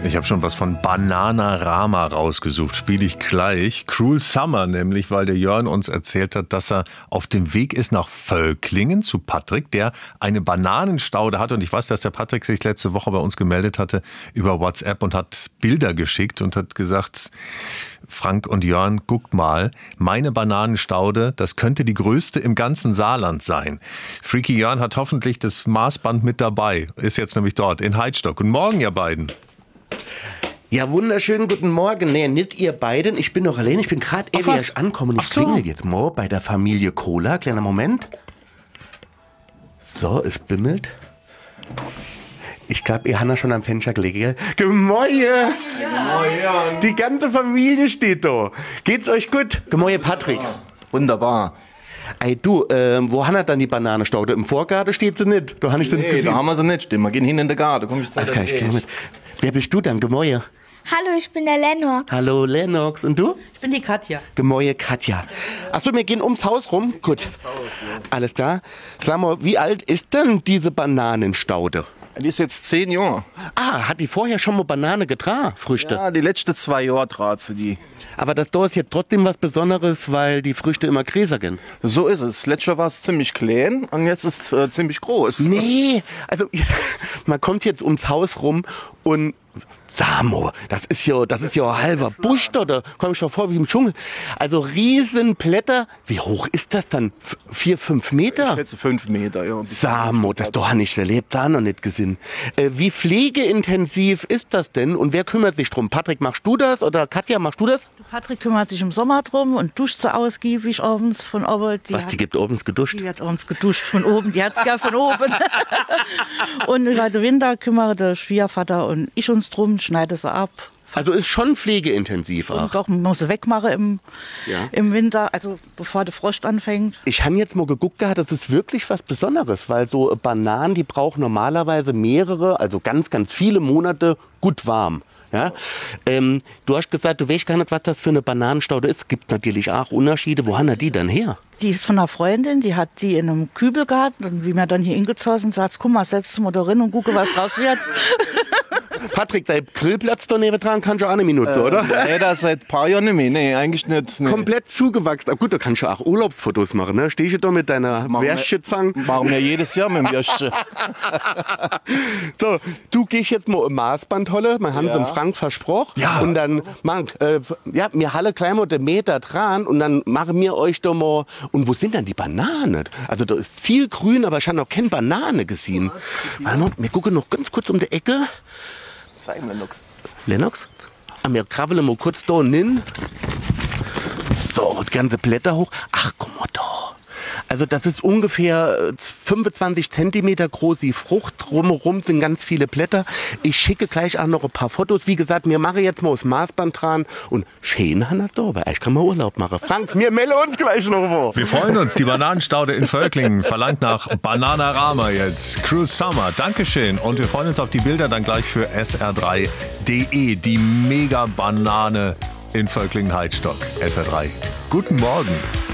Ich habe schon was von Bananarama rausgesucht, spiele ich gleich. Cruel Summer nämlich, weil der Jörn uns erzählt hat, dass er auf dem Weg ist nach Völklingen zu Patrick, der eine Bananenstaude hat. Und ich weiß, dass der Patrick sich letzte Woche bei uns gemeldet hatte über WhatsApp und hat Bilder geschickt und hat gesagt, Frank und Jörn, guckt mal, meine Bananenstaude, das könnte die größte im ganzen Saarland sein. Freaky Jörn hat hoffentlich das Maßband mit dabei, ist jetzt nämlich dort in Heidstock. Guten Morgen, ihr beiden. Ja, wunderschönen guten Morgen. Nee, nicht ihr beiden. Ich bin noch allein. Ich bin gerade erst angekommen. Ich klingel jetzt mal bei der Familie Kohler. Kleiner Moment. So, es bimmelt. Ich glaube, ihr habt schon am Fenster gelegt. Gemäue! Ja. Die ganze Familie steht da. Geht's euch gut? Gemäue Patrick. Wunderbar. Ey, du, wo haben wir dann die Bananenstaude? Im Vorgarten steht sie nicht. Da habe ich sie nicht gesehen. Da haben wir sie nicht stehen. Wir gehen hin in den Garten. Komm, Das kann ich gerne mit. Wer bist du dann, Gemäue? Hallo, ich bin der Lennox. Hallo Lennox. Und du? Ich bin die Katja. Gemäue Katja. Achso, wir gehen ums Haus rum? Gut. Alles klar. Sag mal, wie alt ist denn diese Bananenstaude? Die ist jetzt 10 Jahre. Ah, hat die vorher schon mal Banane getragen, Früchte? Ja, die letzten 2 Jahre trat sie die. Aber das da ist jetzt trotzdem was Besonderes, weil die Früchte immer größer gehen. So ist es. Letztes Jahr war es ziemlich klein und jetzt ist es ziemlich groß. Nee, also man kommt jetzt ums Haus rum und Samo, das ist ja ein halber Busch da komme ich schon vor wie im Dschungel. Also Riesenblätter, wie hoch ist das dann? 4, 5 Meter? Ich schätze 5 Meter, ja. Samo, das doch nicht erlebt, da noch nicht gesehen. Wie pflegeintensiv ist das denn und wer kümmert sich drum? Patrick, machst du das oder Katja, machst du das? Patrick kümmert sich im Sommer drum und duscht so ausgiebig abends von oben. Die gibt abends geduscht? Die wird abends geduscht von oben, die hat es ja von oben. Und über den Winter kümmern der Schwiegervater und ich uns drum, schneide sie ab. Also ist schon pflegeintensiv auch. Und doch, man muss sie wegmachen im Winter, also bevor der Frost anfängt. Ich habe jetzt mal geguckt, das ist wirklich was Besonderes, weil so Bananen, die brauchen normalerweise mehrere, also ganz, ganz viele Monate gut warm. Ja? Du hast gesagt, du weißt gar nicht, was das für eine Bananenstaude ist. Gibt natürlich auch Unterschiede. Wo haben die denn her? Die ist von einer Freundin, die hat die in einem Kübel gehabt. Und wie wir dann hier hingezogen sind, sagt, guck mal, setz mal da rein und gucke, was draus wird. Patrick, dein Grillplatz da neben dran kannst du auch eine Minute, oder? Nee, das seit ein paar Jahren nicht mehr. Nee, eigentlich nicht. Nee. Komplett zugewachsen. Aber gut, da kannst du auch Urlaubsfotos machen, ne? Stehst du da mit deiner Würstchenzange? Machen wir jedes Jahr mit dem Würstchen. So, du gehst jetzt mal im Maßband holen. Wir haben es dem Frank versprochen. Ja. Und dann, wir halle gleich mal den Meter dran und dann machen wir euch da mal. Und wo sind dann die Bananen? Also da ist viel grün, aber ich habe noch keine Banane gesehen. Warte mal, wir gucken noch ganz kurz um die Ecke. Zeigen Lennox. Lennox? Wir krabbeln mal kurz da hin. So, die ganze Blätter hoch. Ach, guck mal da. Also das ist ungefähr 25 Zentimeter groß, die Frucht. Drumherum sind ganz viele Blätter. Ich schicke gleich auch noch ein paar Fotos. Wie gesagt, wir machen jetzt mal das Maßband dran. Und schön haben das da, aber ich kann mal Urlaub machen. Frank, wir melden uns gleich noch wo. Wir freuen uns. Die Bananenstaude in Völklingen verlangt nach Bananarama jetzt. Cruel Summer, Dankeschön. Und wir freuen uns auf die Bilder dann gleich für sr3.de. Die Mega-Banane in Völklingen-Heidstock. SR3. Guten Morgen.